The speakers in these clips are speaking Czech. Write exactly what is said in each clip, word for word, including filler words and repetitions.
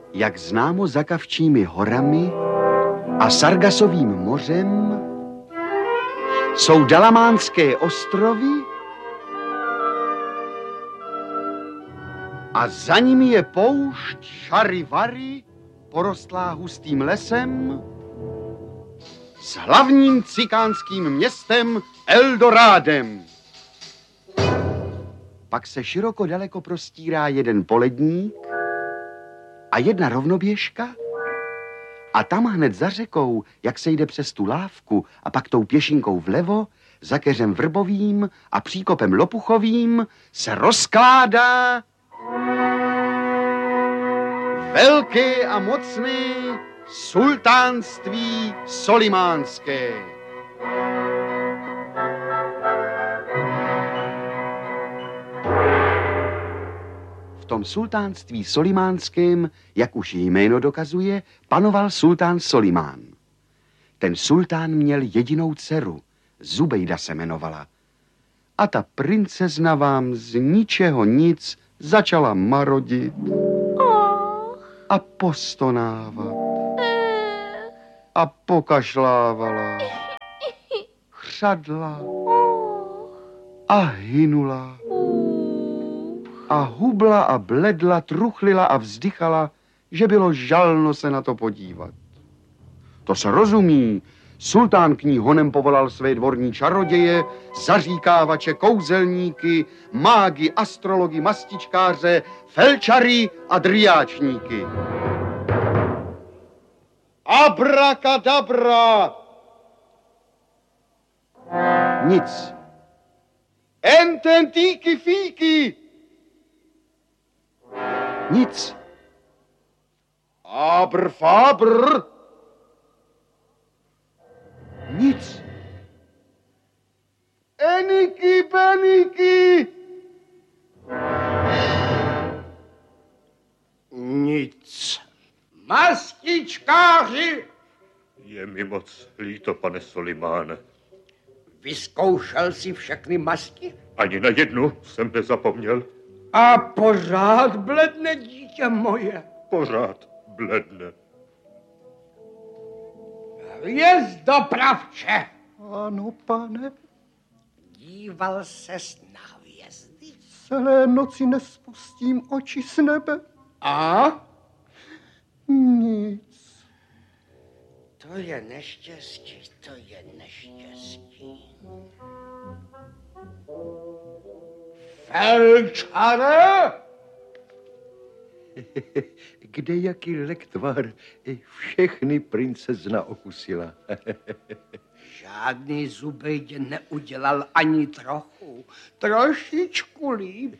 Jak známo za Kavčími horami a Sargasovým mořem jsou Dalamánské ostrovy a za nimi je poušť Charivari, porostlá hustým lesem, s hlavním cikánským městem Eldorádem. Pak se široko daleko prostírá jeden poledník a jedna rovnoběžka a tam hned za řekou, jak se jde přes tu lávku a pak tou pěšinkou vlevo, za keřem vrbovým a příkopem lopuchovým se rozkládá velké a mocné sultánství solimánské. V tom sultánství solimánském, jak už jméno dokazuje, panoval sultán Solimán. Ten sultán měl jedinou dceru, Zubejda se jmenovala. A ta princezna vám z ničeho nic začala marodit a postonávat a pokašlávala, chřadla a hynula a hubla a bledla, truchlila a vzdychala, že bylo žalno se na to podívat. To se rozumí. Sultán k ní honem povolal své dvorní čaroděje, zaříkávače, kouzelníky, mágy, astrology, mastičkáře, felčary a driáčníky. Abrakadabra! Nic. Ententíky fíky! Nic. Abr fabr! Nic. Eniky beniky! Nic. Mastičkáři! Je mi moc líto, pane Solimáne. Vyzkoušel si všechny masti? Ani na jednu jsem nezapomněl. A pořád bledne, dítě moje. Pořád bledne. Hvězdopravče! Ano, pane. Díval ses na hvězdy? Celé noci nespustím oči z nebe. A? Nic. To je neštěstí, to je neštěstí. Felčare? Kde jaký lektvar všechny princezna okusila. Žádný Zubejdě neudělal ani trochu. Trošičku líp.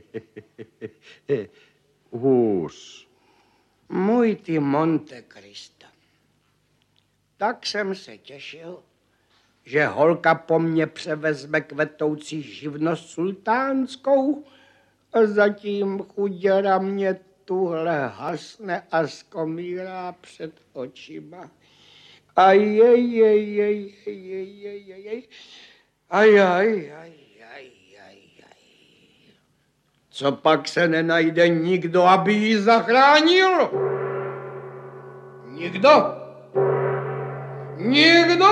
Hus. Můj ty Monte Cristo. Tak jsem se těšil, že holka po mně převezme kvetoucí živnost sultánskou a zatím chuděra mě tuhle hasne a skomírá před očima. Aj, jej, jej, jej, jej, jej, jej, jej. Aj, aj, aj, aj, aj, aj. Co pak se nenajde nikdo, aby ji zachránil? Nikdo? Nikdo?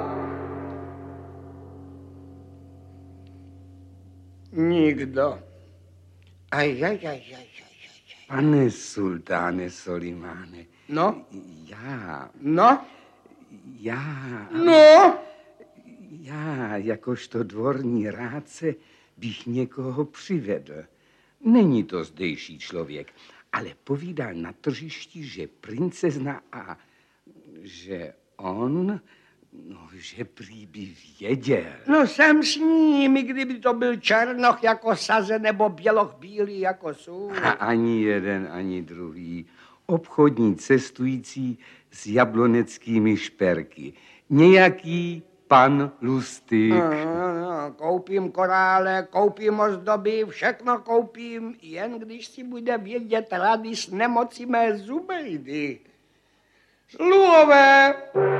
Nikdo. Aj, aj, aj, aj, aj. Pane sultáne Solimáne. No? Já. No? Já. No? Já, jakožto dvorní rádce, bych někoho přivedl. Není to zdejší člověk, ale povídal na tržišti, že princezna a že on, no, že prý by věděl. No jsem s ním, i kdyby to byl černoch jako saze nebo běloch bílý jako sůl. A ani jeden, ani druhý. Obchodní cestující s jabloneckými šperky. Nějaký pan Lustig. No, no, no, koupím korále, koupím ozdoby, všechno koupím, jen když si bude vědět rady s nemocí mé Zubejdy. Sluhové!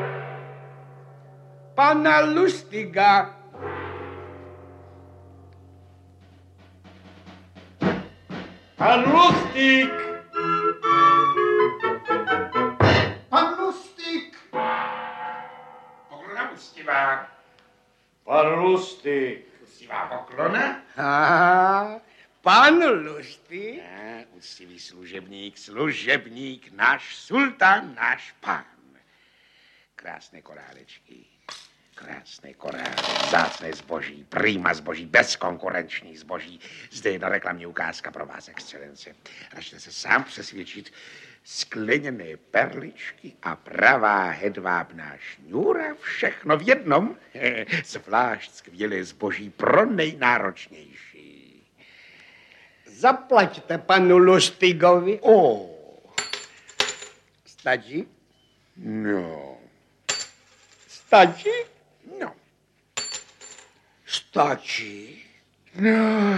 Pana Lustiga. Pan Lustig! Lustig. Uctivá poklona? Aha, pan Lustig. Ne, úctivý služebník, služebník, náš sultán, náš pán. Krásné korálečky, krásné korály, vzácné zboží, prýma zboží, bezkonkurenční zboží. Zde je jedna reklamní ukázka pro vás, excelence. Račte se sám přesvědčit, skleněné perličky a pravá hedvábná šňůra, všechno v jednom. Zvlášť skvělé zboží pro nejnáročnější. Zaplaťte panu Lustigovi. O, Stačí? no, Stačí? no, Stačí? no,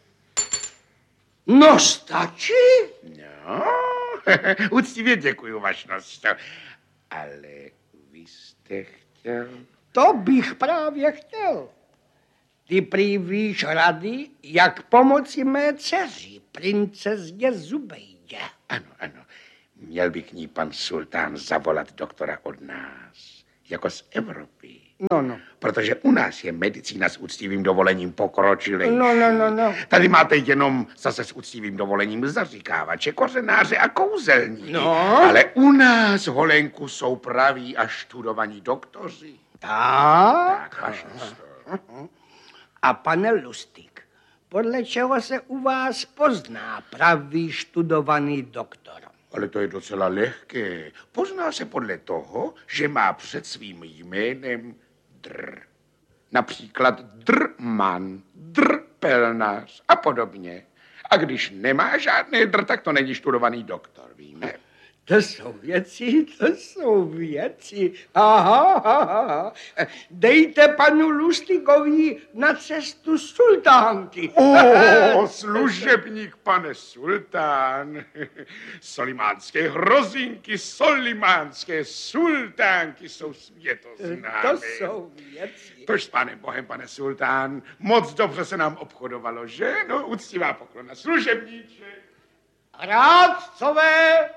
No stačí? no. Úctivě děkuju, vašnost. Ale vy jste chtěl... To bych právě chtěl. Ty prý víš rady, jak pomoci mé dceři, princezně Zubejdě. Ano, ano. Měl by k ní pan sultán zavolat doktora od nás, jako z Evropy. No, no. Protože u nás je medicína s úctivým dovolením pokročilejší. No, no, no, no. Tady máte jenom zase s úctivým dovolením zaříkávače, kořenáře a kouzelníky. No. Ale u nás, Holenku, jsou praví a študovaní doktoři. Tak? Tak, vašnost. A pane Lustig, podle čeho se u vás pozná pravý študovaný doktor? Ale to je docela lehké. Pozná se podle toho, že má před svým jménem dr. Například drman, drpelnář a podobně. A když nemá žádné dr, tak to není študovaný doktor, víme? To jsou věci, to jsou věci. Aha, aha. Dejte panu Lustigovi na cestu sultánky. O, služebník, pane sultán. Solimánské hrozinky, solimánské sultánky jsou světoznámy. To jsou věci. Tož s panem Bohem, pane sultán, moc dobře se nám obchodovalo, že? No, úctivá poklona, služebníček. Rádcové!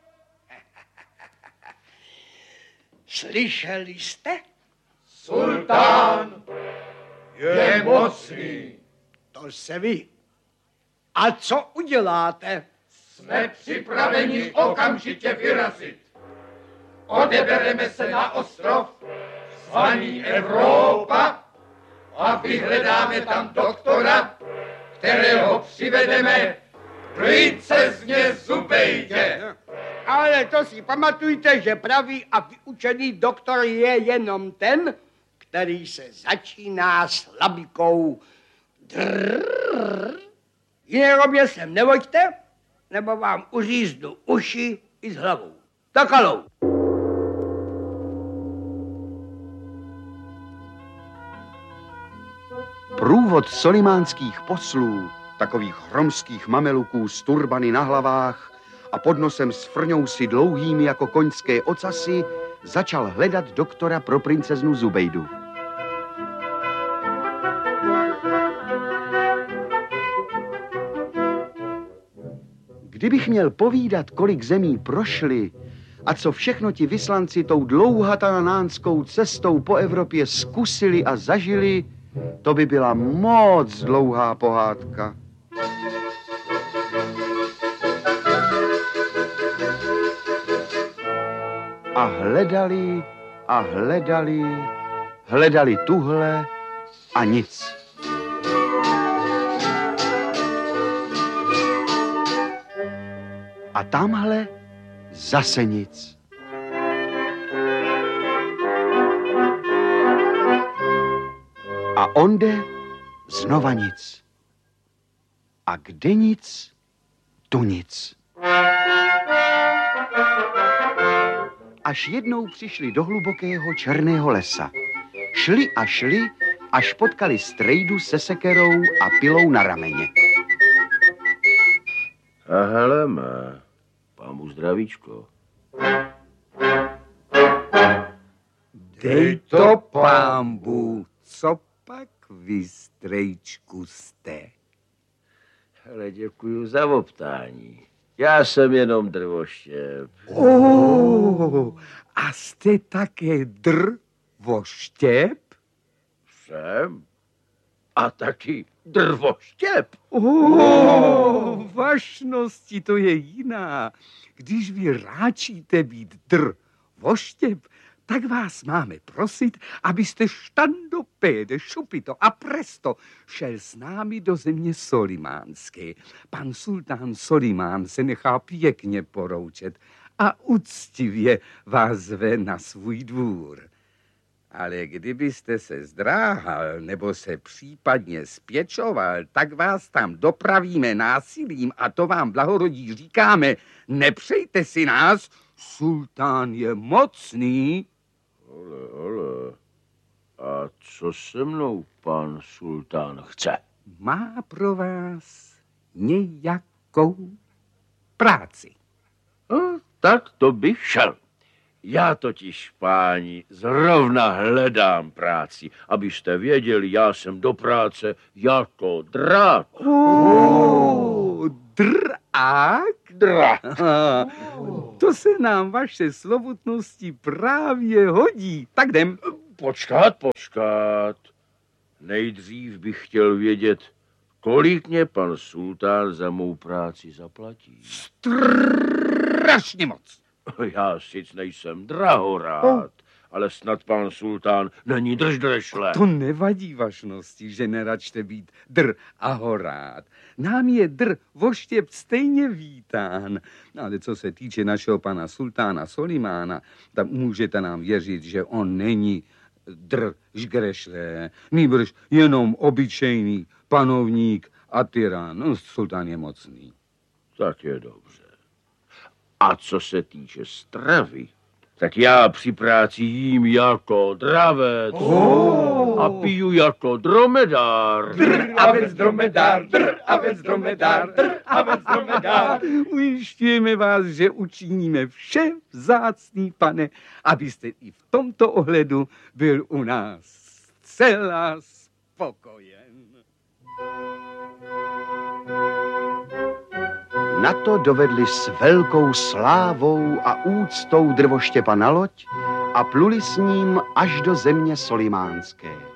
Slyšeli jste? Sultán je mocný. To se ví. A co uděláte? Jsme připraveni okamžitě vyrazit. Odebereme se na ostrov zvaný Evropa a vyhledáme tam doktora, kterého přivedeme princezně Zubejdě. Ale to si pamatujte, že pravý a vyučený doktor je jenom ten, který se začíná slabikou drrrr. Jiné sem nevoďte, nebo vám uříznu uši i s hlavou. Takalou. Průvod solimánských poslů, takových hromských mameluků s turbany na hlavách a pod nosem s frňousy dlouhými jako koňské ocasy, začal hledat doktora pro princeznu Zubejdu. Kdybych měl povídat, kolik zemí prošli a co všechno ti vyslanci tou dlouhatanánskou cestou po Evropě zkusili a zažili, to by byla moc dlouhá pohádka. A hledali a hledali, hledali tuhle a nic. A tamhle zase nic. A onde znova nic. A kde nic, tu nic. Až jednou přišli do hlubokého černého lesa. Šli a šli, až potkali strejdu se sekerou a pilou na rameně. A hele má, pámu zdravíčko. Dej to, pámbu, co pak vy, strejčku, jste? Ale děkuju za optání. Já jsem jenom drvoštěp. Oh, a jste také drvoštěp? Jsem? A taky drvoštěp. O, vašnosti, to je jiná. Když vy ráčíte být drvoštěp, tak vás máme prosit, abyste štandopéde, šupito a presto šel s námi do země Solimánské. Pan sultán Solimán se nechá pěkně poroučet a úctivě vás zve na svůj dvůr. Ale kdybyste se zdráhal nebo se případně spěčoval, tak vás tam dopravíme násilím a to vám blahorodí říkáme, nepřejte si nás, sultán je mocný. Ale, ale, a co se mnou pan sultán chce? Má pro vás nějakou práci. No, tak to bych šel. Já totiž, páni, zrovna hledám práci. Abyste věděli, já jsem do práce jako drák. Oh, drák? Drák. To se nám vaše slovutnosti právě hodí. Tak jdem. Počkat, počkat. Nejdřív bych chtěl vědět, kolik mě pan sultán za mou práci zaplatí. Strašně moc. Já sic nejsem drahorád, oh. ale snad pan sultán není drždrešle. To nevadí vašnosti, že neračte být dr a horád. Nám je dr voštěp stejně vítán. Ale co se týče našeho pana sultána Solimána, tak můžete nám věřit, že on není dr žgrešle, nýbrž jenom obyčejný panovník a tyran. No, sultán je mocný. Tak je dobře. A co se týče stravy, tak já při práci jím jako dravec oh. a piju jako dromedár. Dr, avec, dromedár, dr, avec, dromedár, dr, avec, dromedár. Ujišťujeme vás, že učiníme vše, vzácný pane, abyste i v tomto ohledu byl u nás zcela spokojen. Na to dovedli s velkou slávou a úctou drvoštěpa na loď a pluli s ním až do země Solimánské.